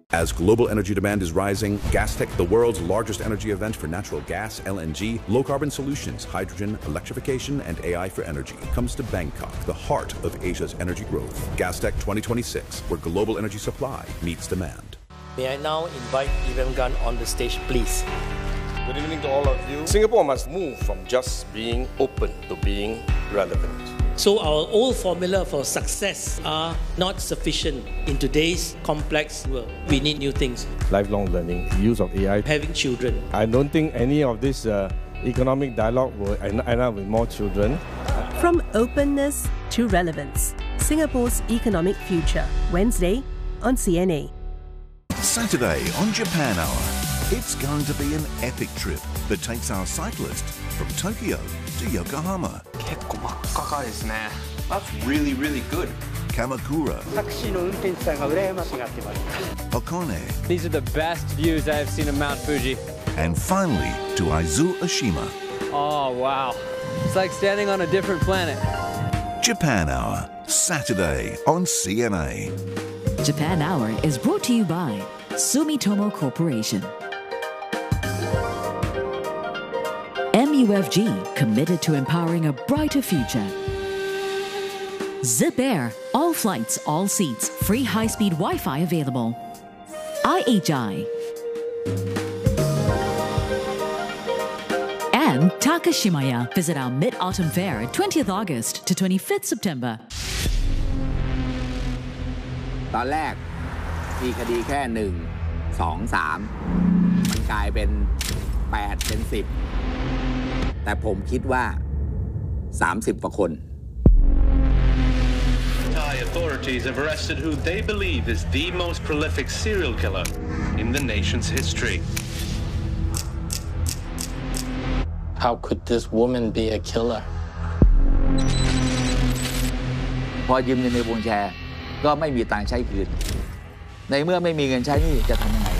As global energy demand is rising, Gastech, the world's largest energy event for natural gas, LNG, low-carbon solutions, hydrogen, electrification, and AI for energy, comes to Bangkok, the heart of Asia's energy growth. Gastech 2026, where global energy supply meets demand. May I now invite Iram Gun on the stage, please. Good evening to all of you. Singapore must move from just being open to being relevant. So our old formula for success are not sufficient in today's complex world. We need new things. Lifelong learning, use of AI. Having children. I don't think any of this economic dialogue will end up with more children. From openness to relevance, Singapore's economic future. Wednesday on CNA. Saturday on Japan Hour. It's going to be an epic trip that takes our cyclist from Tokyo to Yokohama. That's really, really good. Kamakura. Hakone. These are the best views I have seen of Mount Fuji. And finally to Aizu Oshima. Oh, wow. It's like standing on a different planet. Japan Hour, Saturday on CNA. Japan Hour is brought to you by Sumitomo Corporation. MUFG, committed to empowering a brighter future. Zip Air, all flights, all seats, free high-speed Wi-Fi available. IHI. And Takashimaya. Visit our Mid-Autumn Fair 20th August to 25th September. ตอนแรกมีคดีแค่1 2 3มันกลายเป็น8เป็น10แต่ผมคิดว่า30กว่าคน Thai authorities have arrested who they believe is the most prolific serial killer in the nation's history. How could this woman be a killer? พอยืมเงินในวงแชร์ก็ไม่มีตังค์ใช้คืนในเมื่อไม่มีเงินใช้นี่จะทำยังไง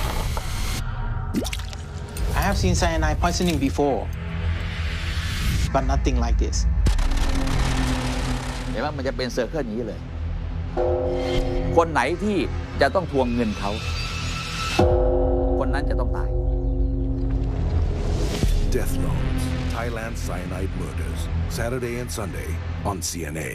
I have seen cyanide poisoning before, but nothing like this. เห็นว่ามันจะเป็นเซอร์เคิลนี้เลยคนไหนที่จะต้องทวงเงินเขาคนนั้นจะต้องตาย Death Loans, Thailand Cyanide Murders, Saturday and Sunday on CNA.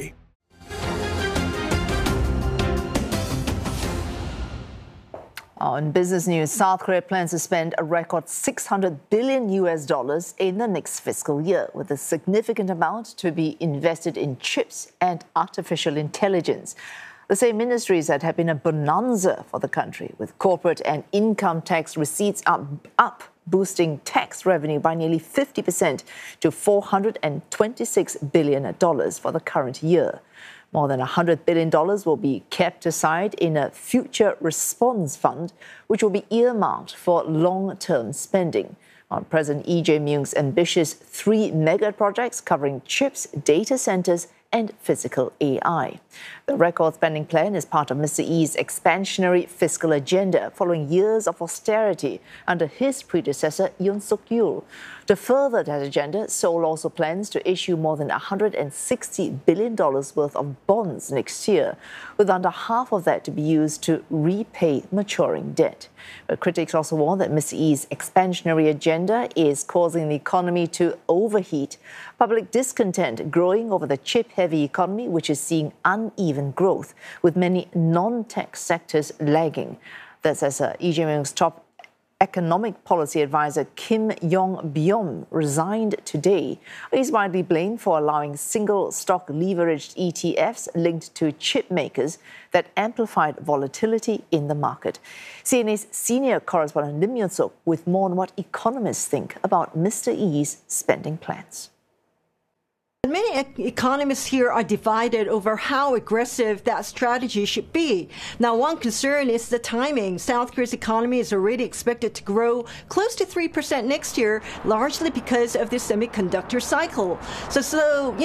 On business news, South Korea plans to spend a record $600 billion in the next fiscal year, with a significant amount to be invested in chips and artificial intelligence. The same ministries that have been a bonanza for the country, with corporate and income tax receipts up boosting tax revenue by nearly 50% to $426 billion for the current year. More than $100 billion will be kept aside in a future response fund, which will be earmarked for long-term spending on President Lee Jae-myung's ambitious 3 mega projects covering chips, data centers, and physical AI. The record spending plan is part of Mr. Lee's expansionary fiscal agenda following years of austerity under his predecessor, Yoon Suk-yeol. To further that agenda, Seoul also plans to issue more than $160 billion worth of bonds next year, with under half of that to be used to repay maturing debt. But critics also warn that Mr. Lee's expansionary agenda is causing the economy to overheat, public discontent growing over the chip-heavy economy, which is seeing uneven growth, with many non-tech sectors lagging. That's as Lee Jae-myung's top economic policy advisor Kim Yong-byom resigned today. He's widely blamed for allowing single-stock leveraged ETFs linked to chip makers that amplified volatility in the market. CNA's senior correspondent Lim Yun-suk with more on what economists think about Mr. Lee's spending plans. Many economists here are divided over how aggressive that strategy should be. Now, one concern is the timing. South Korea's economy is already expected to grow close to 3% next year, largely because of the semiconductor cycle. So